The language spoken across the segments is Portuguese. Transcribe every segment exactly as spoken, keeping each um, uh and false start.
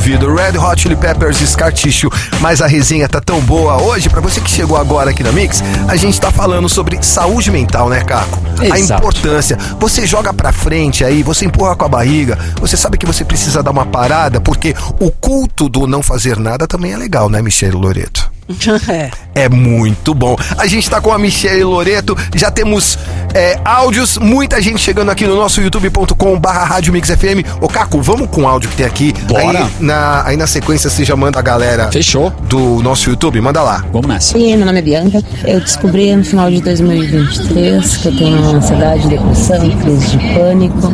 ouvido. Red Hot Chili Peppers e Scar Tissue. Mas a resenha tá tão boa hoje, pra você que chegou agora aqui na Mix, a gente tá falando sobre saúde mental, né, Caco? Exato. A importância. Você joga pra frente aí, você empurra com a barriga, você sabe que você precisa dar uma parada, porque o culto do não fazer nada também é legal, né, Michele Loreto? É. É muito bom. A gente tá com a Michele Loreto, já temos é, áudios, muita gente chegando aqui no nosso youtube ponto com barra Rádio Mix F M. Ô Caco, vamos com o áudio que tem aqui. Bora. Aí na, aí na sequência você já manda a galera Fechou. do nosso YouTube, manda lá. Vamos nessa. E meu nome é Bianca. Eu descobri no final de dois mil e vinte e três que eu tenho ansiedade, depressão, crise de pânico.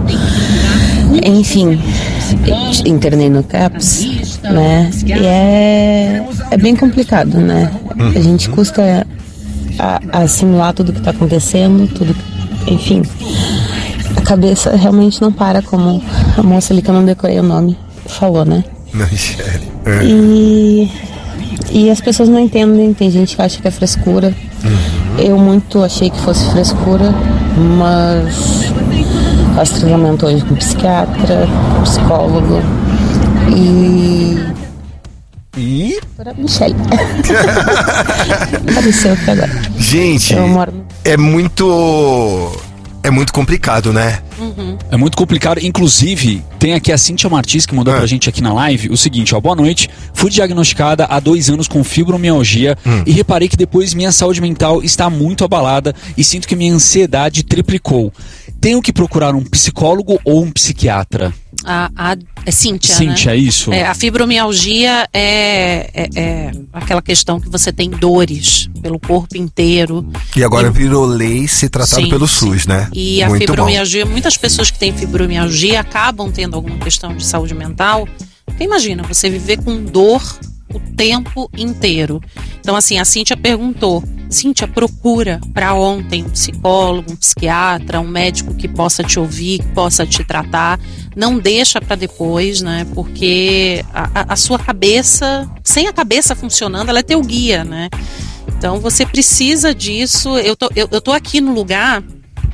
Enfim, internei no CAPS, né? E é, é bem complicado, né? A gente custa a, a assimilar tudo que tá acontecendo, tudo, enfim. A cabeça realmente não para, como a moça ali que eu não decorei o nome falou, né? Michele. É. E, e as pessoas não entendem, tem gente que acha que é frescura. Eu muito achei que fosse frescura, mas faço tratamento hoje com psiquiatra, com psicólogo e... E? Para Michele. Apareceu aqui agora. Gente, Eu moro... é muito... É muito complicado, né? Uhum. É muito complicado. Inclusive, tem aqui a Cíntia Martins que mandou Ah. pra gente aqui na live o seguinte, ó. Boa noite. Fui diagnosticada há dois anos com fibromialgia Hum. e reparei que depois minha saúde mental está muito abalada e sinto que minha ansiedade triplicou. Tenho que procurar um psicólogo ou um psiquiatra? A, a, é Cíntia, Cíntia, né? é isso? É, a fibromialgia é, é, é aquela questão que você tem dores pelo corpo inteiro. E agora E- virou lei ser tratado Sim, pelo sim. SUS, né? E a Muito fibromialgia, muitas pessoas que têm fibromialgia acabam tendo alguma questão de saúde mental. Porque imagina, você viver com dor o tempo inteiro. Então, assim, a Cíntia perguntou, Cíntia, procura para ontem um psicólogo, um psiquiatra, um médico que possa te ouvir, que possa te tratar. Não deixa para depois, né? Porque a, a- a sua cabeça, sem a cabeça funcionando, ela é teu guia, né? Então, você precisa disso. Eu tô, eu, eu tô aqui no lugar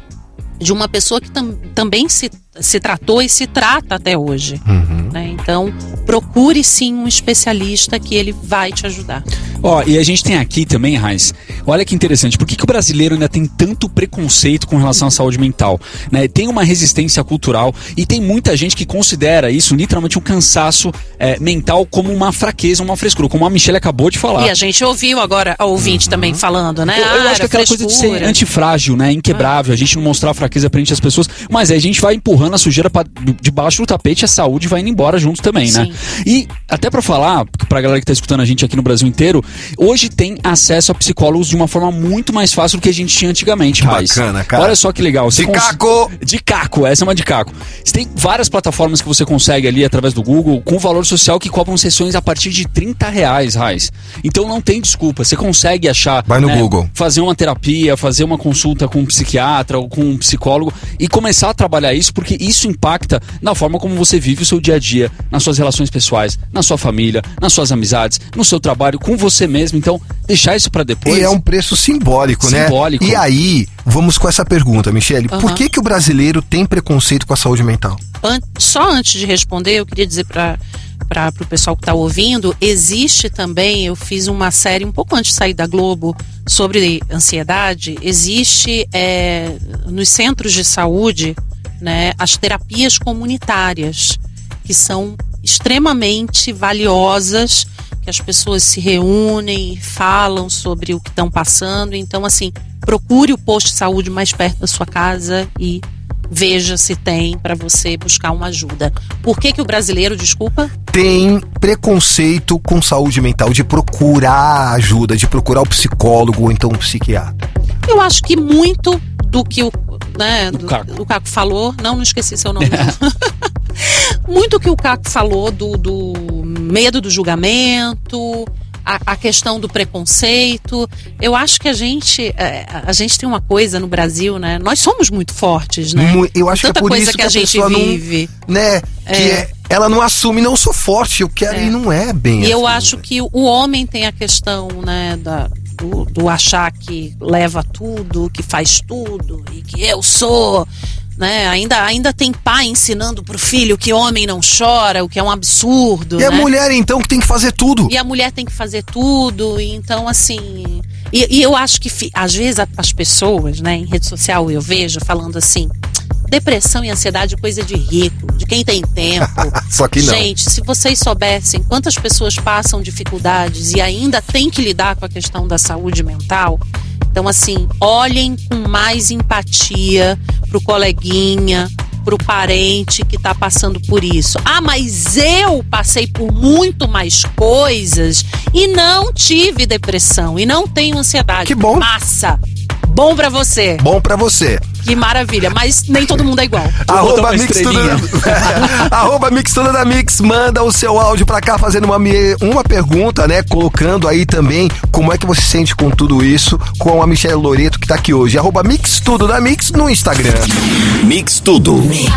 de uma pessoa que tam, também se, se tratou e se trata até hoje. Uhum. Né? Então, procure sim um especialista que ele vai te ajudar. Ó, e a gente tem aqui também, Raiz, olha que interessante, por que, que o brasileiro ainda tem tanto preconceito com relação à saúde mental? Né? Tem uma resistência cultural e tem muita gente que considera isso literalmente um cansaço é, mental como uma fraqueza, uma frescura, como a Michele acabou de falar. E a gente ouviu agora a ouvinte também falando, né? Eu, eu Ah, acho que era aquela coisa de ser frescura. antifrágil, né? Inquebrável, a gente não mostrar fraqueza frente às pessoas, mas aí a gente vai empurrando a sujeira pra, debaixo do tapete, a saúde vai indo embora junto também, né? Sim. E até pra falar, pra galera que tá escutando a gente aqui no Brasil inteiro, hoje tem acesso a psicólogos de uma forma muito mais fácil do que a gente tinha antigamente, Que Raiz. bacana, cara. Olha só que legal. Você De cons- Caco! De Caco, essa é uma de Caco. Você tem várias plataformas que você consegue ali através do Google com valor social que cobram sessões a partir de trinta reais, Raiz. Então não tem desculpa, você consegue achar... Vai no né, Google. fazer uma terapia, fazer uma consulta com um psiquiatra ou com um psicólogo e começar a trabalhar isso, porque isso impacta na forma como você vive o seu dia a dia, nas suas relações pessoais, na sua família, nas suas amizades, no seu trabalho, com você mesmo. Então, deixar isso pra depois... E é um preço simbólico, né? Simbólico. E aí, vamos com essa pergunta, Michele. Por Aham. que que o brasileiro tem preconceito com a saúde mental? An- Só antes de responder, eu queria dizer para para o pessoal que está ouvindo, existe também, eu fiz uma série um pouco antes de sair da Globo sobre ansiedade, existe é, nos centros de saúde, né, as terapias comunitárias, que são extremamente valiosas, que as pessoas se reúnem e falam sobre o que estão passando. Então, assim, procure o posto de saúde mais perto da sua casa e veja se tem para você buscar uma ajuda. Por que que o brasileiro, desculpa? Tem preconceito com saúde mental, de procurar ajuda, de procurar o psicólogo ou então um psiquiatra. Eu acho que muito do que o, né, do, Caco. o Caco falou, não, não esqueci seu nome não. Muito que o Caco falou do, do medo do julgamento, a, a questão do preconceito. Eu acho que a gente é, a gente tem uma coisa no Brasil, né? Nós somos muito fortes, né? Mu- Eu acho Tanta que é por coisa isso que que a a gente pessoa não- vive. Né? Que É. é- ela não assume, não sou forte, eu quero, É. e não é bem E assim. eu acho que o homem tem a questão, né, da, do, do achar que leva tudo, que faz tudo e que eu sou. Né? Ainda, ainda tem pai ensinando pro filho que homem não chora, o que é um absurdo. E né? a mulher, então, que tem que fazer tudo. E a mulher tem que fazer tudo. Então, assim... E, e eu acho que, às vezes, as pessoas, né, em rede social, eu vejo falando assim... Depressão e ansiedade é coisa de rico, de quem tem tempo. Só que não. Gente, se vocês soubessem quantas pessoas passam dificuldades e ainda tem que lidar com a questão da saúde mental... Então, assim, olhem com mais empatia pro coleguinha, pro parente que tá passando por isso. Ah, mas eu passei por muito mais coisas e não tive depressão e não tenho ansiedade. Que bom. Massa! Bom pra você. Bom pra você. Que maravilha, mas nem todo mundo é igual. Arroba Mix Tudo Arroba Mix Tudo da Mix, manda o seu áudio pra cá fazendo uma, uma pergunta, né? Colocando aí também como é que você se sente com tudo isso, com a Michelle Loreto que tá aqui hoje. Arroba Mix Tudo da Mix no Instagram. Mix Tudo.